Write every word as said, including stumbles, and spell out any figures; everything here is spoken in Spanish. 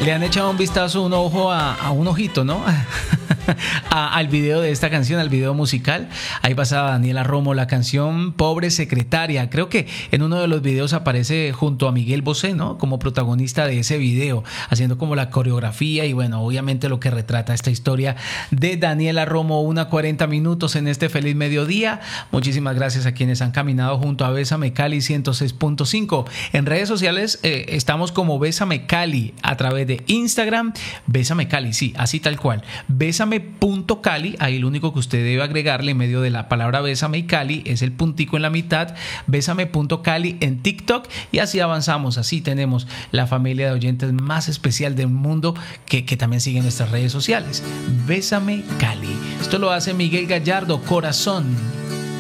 le han echado un vistazo, un ojo a, a un ojito, ¿no? a, al video de esta canción, al video musical. Ahí pasaba Daniela Romo, la canción Pobre Secretaria. Creo que en uno de los videos aparece junto a Miguel Bosé, ¿no? Como protagonista de ese video, haciendo como la coreografía y bueno, obviamente lo que retrata esta historia de Daniela Romo. Una cuarenta minutos en este feliz mediodía. Muchísimas gracias a quienes han caminado junto a Bésame Cali ciento seis punto cinco. En redes sociales eh, estamos como Bésame Cali a través de Instagram. Bésame Cali, sí, así tal cual. Bésame punto Cali, ahí lo único que usted debe agregarle en medio de la palabra Bésame y Cali es el puntico en la mitad. Bésame punto Cali en TikTok y así avanzamos. Así tenemos la familia de oyentes más especial del mundo que, que también sigue nuestras redes sociales. Bésame Cali. Esto lo hace Miguel Gallardo, Corazón.